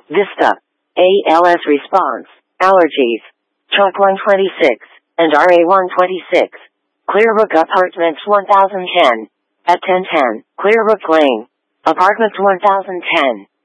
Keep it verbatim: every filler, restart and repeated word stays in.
Vista, A L S response, allergies, Chalk one twenty-six, and R A one twenty-six. Clearbrook Apartments one thousand ten. At ten ten, Clearbrook Lane. Apartments one thousand ten.